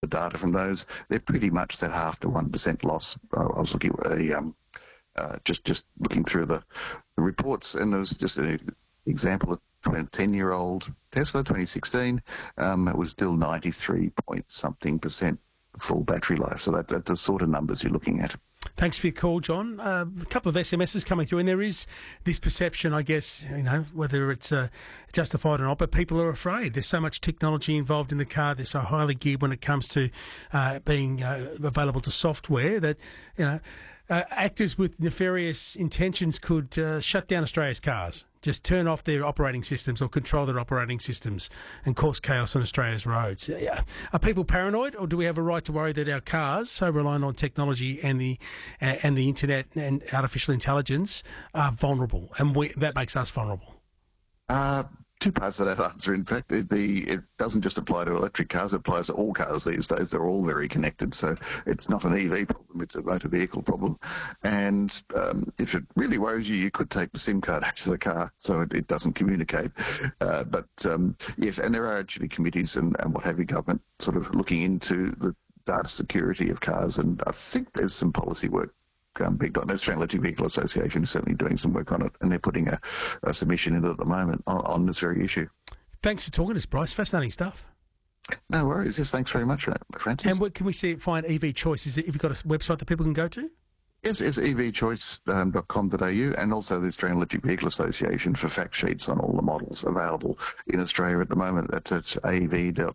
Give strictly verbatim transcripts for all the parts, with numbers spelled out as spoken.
the data from those, they're pretty much that half to one percent loss. I was looking at a, um, uh, just just looking through the, the reports, and there was just an example of a ten-year-old Tesla, twenty sixteen. Um, it was still ninety-three point something percent full battery life. So that, that's the sort of numbers you're looking at. Thanks for your call, John. Uh, a couple of S M Ses coming through, and there is this perception, I guess, you know, whether it's uh, justified or not, but people are afraid. There's so much technology involved in the car. They're so highly geared when it comes to uh, being uh, available to software that, you know, uh, actors with nefarious intentions could uh, shut down Australia's cars, just turn off their operating systems or control their operating systems and cause chaos on Australia's roads. Are people paranoid, or do we have a right to worry that our cars, so reliant on technology and the uh, and the internet and artificial intelligence, are vulnerable, and we, that makes us vulnerable? Uh, two parts to that answer. In fact, the, the it doesn't just apply to electric cars, it applies to all cars these days. They're all very connected, so it's not an E V problem, it's a motor vehicle problem. And um, if it really worries you, you could take the SIM card out of the car so it, it doesn't communicate. Uh, but um, yes, and there are actually committees and, and what have you, government sort of looking into the data security of cars, and I think there's some policy work Um, being done. The Australian Electric Vehicle Association is certainly doing some work on it, and they're putting a, a submission in at the moment on, on this very issue. Thanks for talking to us, Bryce. Fascinating stuff. No worries. Yes, thanks very much, Francis. And what can we see? Find E V Choice? Is it, have you got a website that people can go to? Yes, it's e v choice dot com dot a u, and also the Australian Electric Vehicle Association for fact sheets on all the models available in Australia at the moment. That's at a e v dot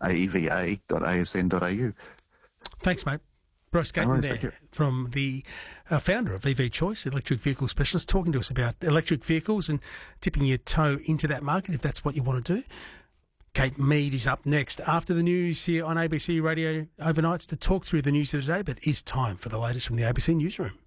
a s n dot a u. Thanks, mate. Bryce Gaten there, from the uh, founder of E V Choice, electric vehicle specialist, talking to us about electric vehicles and tipping your toe into that market if that's what you want to do. Kate Mead is up next after the news here on A B C Radio Overnights to talk through the news of the day, but it's time for the latest from the A B C Newsroom.